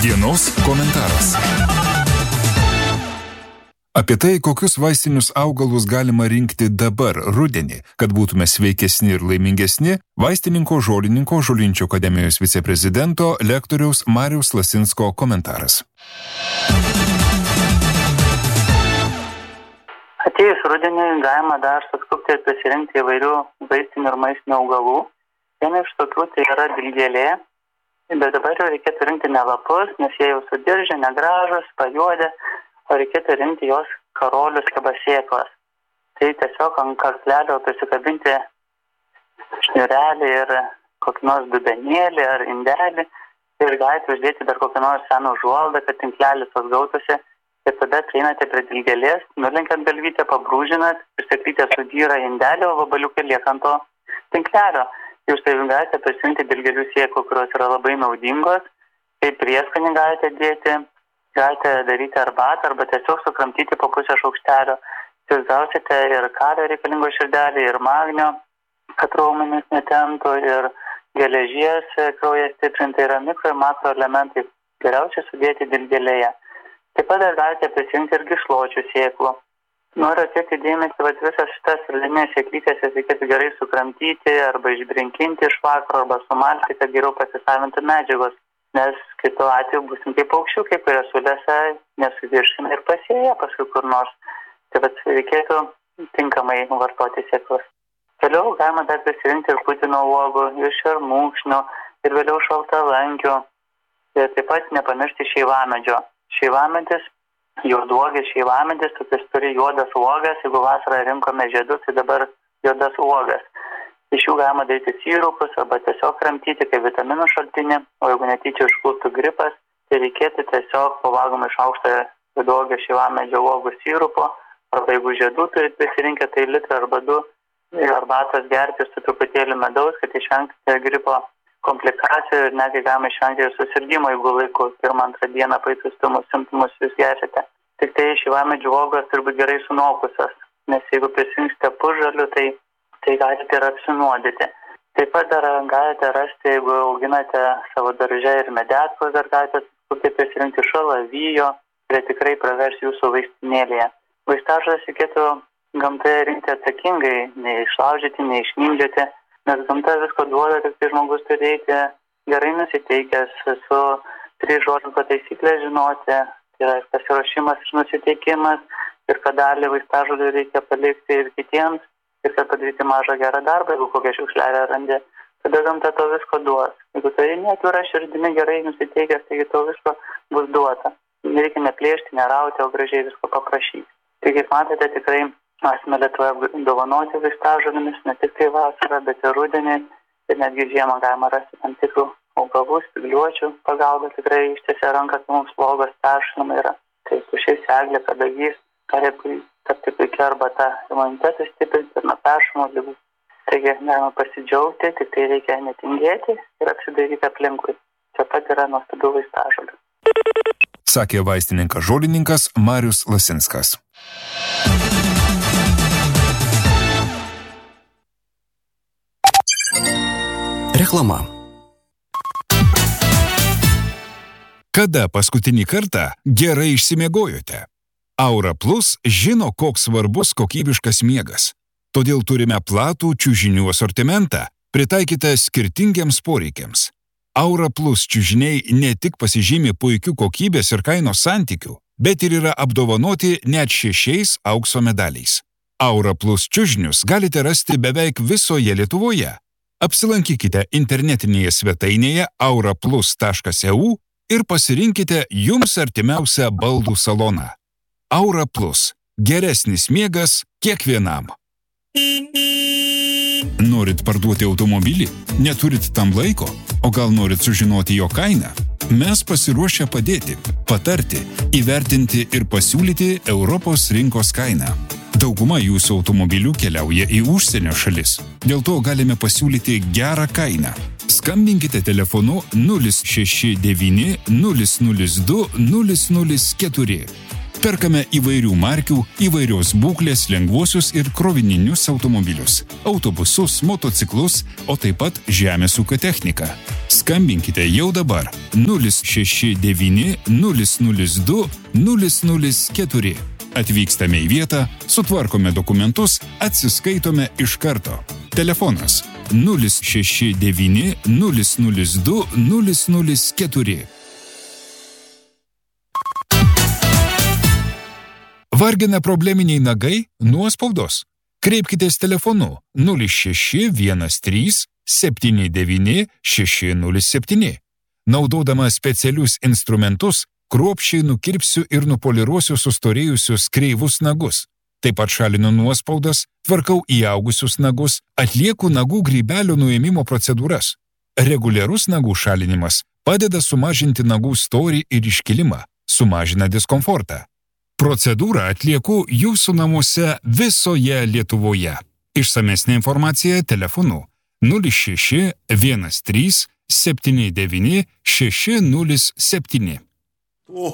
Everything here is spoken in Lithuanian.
Dienos komentaras. Apie tai, kokius vaistinius augalus galima rinkti dabar, rudenį, kad būtume sveikesni ir laimingesni, vaistininko žolininko Žolinčių akademijos viceprezidento lektoriaus Mariaus Lasinsko komentaras. Atėjus rudeniui galima dar suskubti ir pasirinkti įvairių vaistinių ir maistinių augalų. Viena iš tokių tai yra dilgėlė, bet dabar jau reikėtų rinkti ne lapus, nes jie jau sudiržę, negražus, pajuodę, o reikėtų rinkti jos karolius arba sėklas. Tai tiesiog ant karklelio prisikabinti šniurelį ir kokį nors dubenėlį ar indelį ir galite uždėti dar kokį nors seną užuolaidą, kad tinklelis atgautųsi. Ir tada prieinate prie dilgėlės, nulenkiant galvytę, pabrūžinat, prisiklytę sudyra indelį, o vabaliukai lieka ant to tinklelio. Jūs tai galite pasiimti dilgėlių sėklų, kurios yra labai naudingos, kaip prieskonį galite dėti, galite daryti arbatą arba tiesiog sukramtyti po pusę šaukštelio. Jūs gausite ir kalio reikalingo širdelį, ir magnio, kad raumenys netemptų, ir geležies kraują stiprinti, yra mikro ir makro elementai. Geriausia sudėti dilgėlėje. Taip pat dar galite prisijungti ir gyšločių sėklų. Noriu atkreipti dėmesį, kad visas šitas rudeninės sėklytės reikėtų gerai sukramtyti arba išbrinkinti iš vakaro arba sumalti, kad geriau pasisavintų medžiagos, nes kitu atveju būsim kaip paukščiukai, kurie sulesa, nesuviršime ir pasėję paskui kur nors. Taip pat reikėtų tinkamai vartoti sėklas. Toliau galima dar prisirinkti ir putino uogų, ir šermukšnio, ir vėliau šaltalankių. Ir taip pat nepamiršti šeivamedžio. Šeivamedis, juoduogis šeivamedis, tokius turi juodas uogas, jeigu vasarą rinkome žiedus, tai dabar juodas uogas. Iš jų galima daryti sirupus arba tiesiog kramtyti kaip vitaminų šaltinį, o jeigu netyčia užkluptų gripas, tai reikėtų tiesiog pavalgomai šaukštą juoduogio šeivamedžio uogų sirupo, arba jeigu žiedų turit prisirinkę, tai litrą arba 2 arbatos gerti su truputėlį medaus, kad išvengti gripo komplikacijų ir netgi galima išvengti ir susirgimo, jeigu laiku pirmą, antrą dieną pajutusimus simptomus jūs gerite. Tik tai šeivamedžių uogos turi būti gerai sunokusios, nes jeigu prisirinksite pusžalių, tai galite ir apsinuodyti. Taip pat dar galite rasti, jeigu auginate savo darže ir medetkos, dar galite prisirinkti šalavijo, kurie tikrai pravers jūsų vaistinėlėje. Vaistažoles reikėtų gamtoje rinkti atsakingai, neišlaužyti, neišnimdžioti, nes gamta visko duoda, tik tai žmogus turi eiti gerai nusiteikęs, su 3 žodžių taisyklę žinoti, tai yra pasiruošimas ir nusiteikimas, ir kad dalį vaistažolių reikia palikti ir kitiems, ir kad padaryti mažą gerą darbą, jeigu kokią šiukšlelę randi, tada gamta to visko duos. Jeigu tai neatvira širdimi gerai nusiteikęs, taigi to visko bus duota. Nereikia neplėšti, nerauti, o gražiai visko paprašyti. Tai kaip matote, tikrai esame Lietuvoje dovanoti vaistažolėmis, ne tik tai vasarą, bet ir rudenį, ir netgi žiemą galima rasti tam tikrų augalų, spygliuočių pagalba, tikrai ištiesia ranką, kai mums slogas peršinama yra. Tai pušis, eglė, kadagys, gali tapti puikia arbata, imunitetą stiprinti ir nuo peršinimo ligų. Taigi galima pasidžiaugti, tik tai reikia netingėti ir apsidairyti aplinkui. Čia pat yra nuostabių vaistažolių. Sakė vaistininkas žolininkas Marius Lasinskas. Reklama. Kada paskutinį kartą gerai išsimiegojote? Aura Plus žino, koks svarbus kokybiškas miegas. Todėl turime platų čiužinių asortimentą, pritaikytą skirtingiems poreikiams. Aura Plus čiužiniai ne tik pasižymi puikių kokybės ir kainos santykių, bet ir yra apdovanoti net 6 aukso medaliais. Aura Plus čiužinius galite rasti beveik visoje Lietuvoje. Apsilankykite internetinėje svetainėje auraplus.eu ir pasirinkite jums artimiausią baldų saloną. Aura Plus – geresnis miegas kiekvienam. Norit parduoti automobilį? Neturit tam laiko? O gal norit sužinoti jo kainą? Mes pasiruošę padėti, patarti, įvertinti ir pasiūlyti Europos rinkos kainą. Dauguma jūsų automobilių keliauja į užsienio šalis. Dėl to galime pasiūlyti gerą kainą. Skambinkite telefonu 069 002 004. Perkame įvairių markių, įvairios būklės lengvuosius ir krovininius automobilius, autobusus, motociklus, o taip pat žemės ūkio techniką. Skambinkite jau dabar 069 002 004. Atvykstame į vietą, sutvarkome dokumentus, atsiskaitome iš karto. Telefonas 069 002 004. Vargina probleminiai nagai, nuospaudos? Kreipkitės telefonu 0613 79 607. Naudodama specialius instrumentus, kruopščiai nukirpsiu ir nupoliruosiu sustorėjusius kreivus nagus. Taip pat šalinu nuospaudas, tvarkau įaugusius nagus, atlieku nagų grybelio nuėmimo procedūras. Reguliarus nagų šalinimas padeda sumažinti nagų storį ir iškilimą, sumažina diskomfortą. Procedūrą atlieku jūsų namuose visoje Lietuvoje. Išsamesnė informacija telefonu 06 13 79 607.